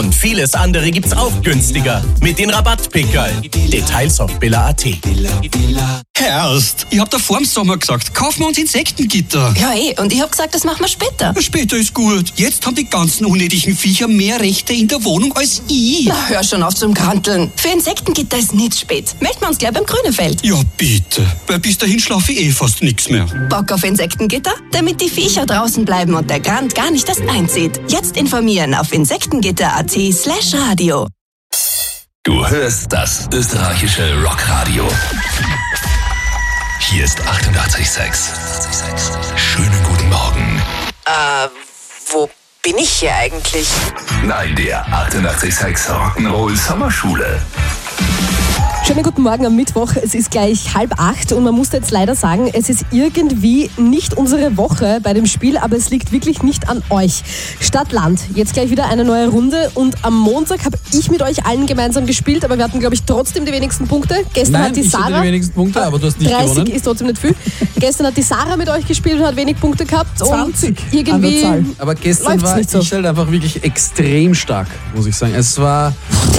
Und vieles andere gibt's auch günstiger mit den Rabattpickerl. Details auf billa.at. Herrst, ich hab da vorm Sommer gesagt, kaufen wir uns Insektengitter. Ja, und ich hab gesagt, das machen wir später. Später ist gut. Jetzt haben die ganzen unnötigen Viecher mehr Rechte in der Wohnung als ich. Na, hör schon auf zum Granteln. Für Insektengitter ist nicht spät. Melden wir uns gleich beim Grünefeld. Ja, bitte. Weil bis dahin schlafe ich fast nichts mehr. Bock auf Insektengitter? Damit die Viecher draußen bleiben und der Grant gar nicht erst einzieht. Jetzt informieren auf insektengitter.at/radio. Du hörst das österreichische Rockradio. Hier ist 88,6. Schönen guten Morgen. Wo bin ich hier eigentlich? Nein, der 88,6 Rock'n'Roll Sommerschule. Schönen guten Morgen am Mittwoch. Es ist gleich 7:30 und man muss jetzt leider sagen, es ist irgendwie nicht unsere Woche bei dem Spiel, aber es liegt wirklich nicht an euch. Stadt-Land, jetzt gleich wieder eine neue Runde und am Montag habe ich mit euch allen gemeinsam gespielt, aber wir hatten, glaube ich, trotzdem die wenigsten Punkte. Gestern hat die Sarah... Nein, ich hatte die wenigsten Punkte, aber du hast nicht 30 gewonnen. ist trotzdem nicht viel. Gestern hat die Sarah mit euch gespielt und hat wenig Punkte gehabt. 20 und irgendwie an der Zahl. Aber gestern läuft's war nicht so. ich halt einfach wirklich extrem stark, muss ich sagen. Es war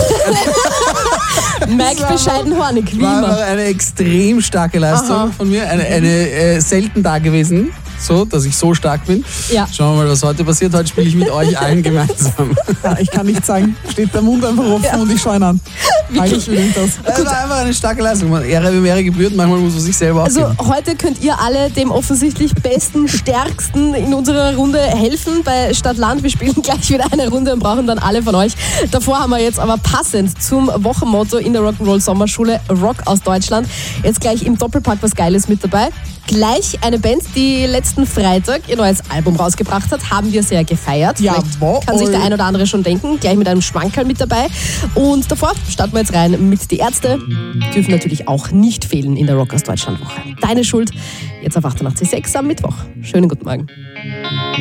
Mike bescheiden hornig, wie war immer. einfach eine extrem starke Leistung von mir. Eine selten da gewesen, so, dass ich so stark bin. Ja. Schauen wir mal, was heute passiert. Heute spiele ich mit euch allen gemeinsam. Ja, ich kann nicht sagen, steht der Mund einfach offen und ich schaue ihn an. Eigentlich will ich das. Es war einfach eine starke Leistung. Ehre wem Ehre gebührt, manchmal muss man sich selber Also aufgeben. heute könnt ihr alle dem offensichtlich besten, stärksten in unserer Runde helfen bei Stadt-Land. Wir spielen gleich wieder eine Runde und brauchen dann alle von euch. Davor haben wir jetzt aber passend zum Wochenmotto in der Rock'n'Roll Sommerschule Rock aus Deutschland jetzt gleich im Doppelpack was Geiles mit dabei. Gleich eine Band, die letzten Freitag ihr neues Album rausgebracht hat, haben wir sehr gefeiert. Vielleicht Jawohl. kann sich der ein oder andere schon denken, gleich mit einem Schmankerl mit dabei. Und davor starten wir jetzt rein mit Die Ärzte. Dürfen natürlich auch nicht fehlen in der Rock aus Deutschland Woche. Deine Schuld, jetzt auf 88,6 am Mittwoch. Schönen guten Morgen.